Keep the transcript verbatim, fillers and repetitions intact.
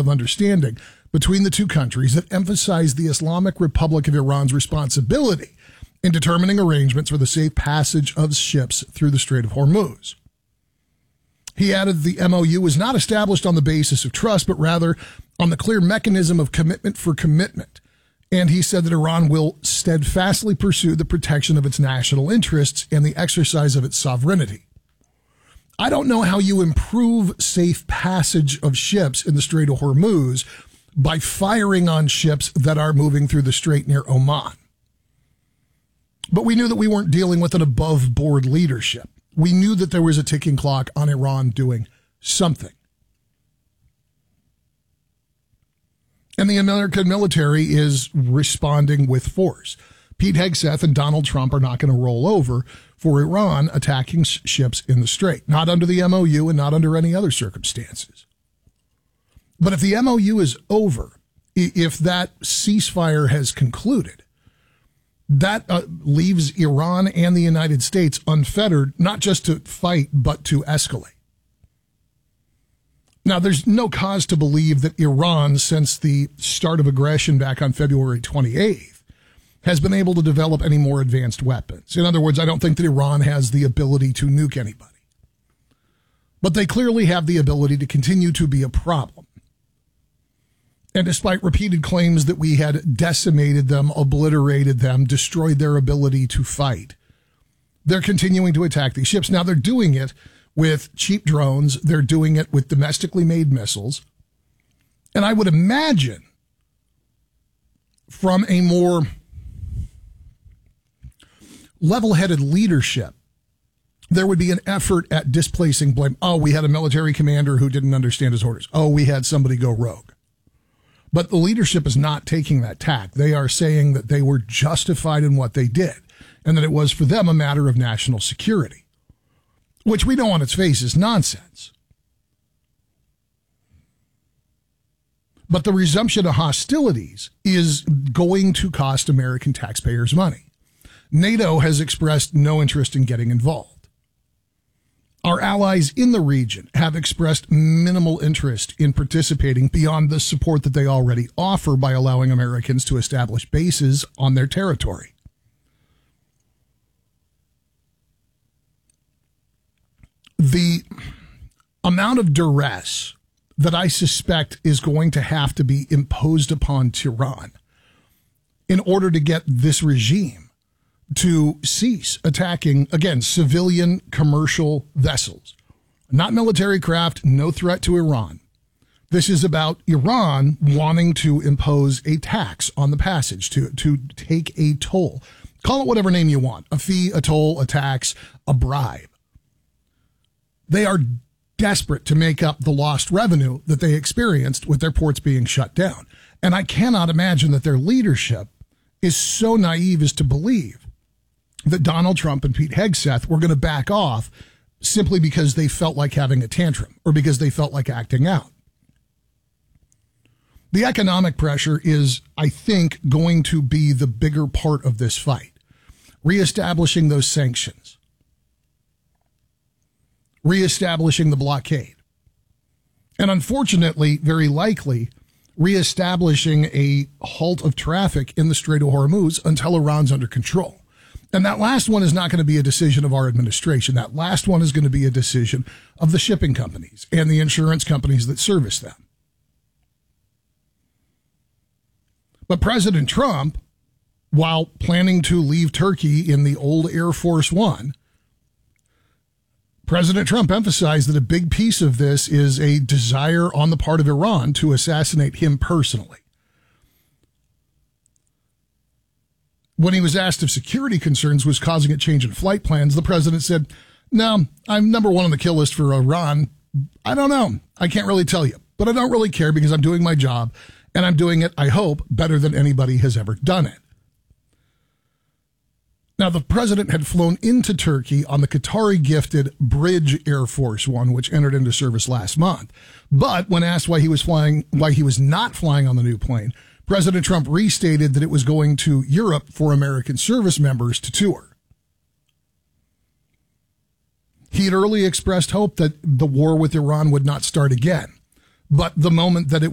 of understanding between the two countries that emphasized the Islamic Republic of Iran's responsibility in determining arrangements for the safe passage of ships through the Strait of Hormuz. He added the M O U was not established on the basis of trust, but rather on the clear mechanism of commitment for commitment. And he said that Iran will steadfastly pursue the protection of its national interests and the exercise of its sovereignty. I don't know how you improve safe passage of ships in the Strait of Hormuz by firing on ships that are moving through the strait near Oman. But we knew that we weren't dealing with an above-board leadership. We knew that there was a ticking clock on Iran doing something. And the American military is responding with force. Pete Hegseth and Donald Trump are not going to roll over for Iran attacking ships in the strait, not under the M O U and not under any other circumstances. But if the M O U is over, if that ceasefire has concluded, that uh, leaves Iran and the United States unfettered, not just to fight, but to escalate. Now, there's no cause to believe that Iran, since the start of aggression back on February twenty-eighth, has been able to develop any more advanced weapons. In other words, I don't think that Iran has the ability to nuke anybody. But they clearly have the ability to continue to be a problem. And despite repeated claims that we had decimated them, obliterated them, destroyed their ability to fight, they're continuing to attack these ships. Now, they're doing it with cheap drones. They're doing it with domestically made missiles. And I would imagine from a more level-headed leadership, there would be an effort at displacing blame. Oh, we had a military commander who didn't understand his orders. Oh, we had somebody go rogue. But the leadership is not taking that tack. They are saying that they were justified in what they did and that it was for them a matter of national security, which we know on its face is nonsense. But the resumption of hostilities is going to cost American taxpayers money. NATO has expressed no interest in getting involved. Our allies in the region have expressed minimal interest in participating beyond the support that they already offer by allowing Americans to establish bases on their territory. The amount of duress that I suspect is going to have to be imposed upon Tehran in order to get this regime to cease attacking, again, civilian commercial vessels, not military craft, no threat to Iran. This is about Iran wanting to impose a tax on the passage, to, to take a toll. Call it whatever name you want, a fee, a toll, a tax, a bribe. They are desperate to make up the lost revenue that they experienced with their ports being shut down. And I cannot imagine that their leadership is so naive as to believe that Donald Trump and Pete Hegseth were going to back off simply because they felt like having a tantrum or because they felt like acting out. The economic pressure is, I think, going to be the bigger part of this fight. Reestablishing those sanctions. Reestablishing the blockade. And unfortunately, very likely, reestablishing a halt of traffic in the Strait of Hormuz until Iran's under control. And that last one is not going to be a decision of our administration. That last one is going to be a decision of the shipping companies and the insurance companies that service them. But President Trump, while planning to leave Turkey in the old Air Force One, President Trump emphasized that a big piece of this is a desire on the part of Iran to assassinate him personally. When he was asked if security concerns was causing a change in flight plans, the president said, no, I'm number one on the kill list for Iran. I don't know. I can't really tell you, but I don't really care because I'm doing my job and I'm doing it, I hope, better than anybody has ever done it. Now, the president had flown into Turkey on the Qatari-gifted Bridge Air Force One, which entered into service last month. But when asked why he was flying, why he was not flying on the new plane, President Trump restated that it was going to Europe for American service members to tour. He had early expressed hope that the war with Iran would not start again. But the moment that it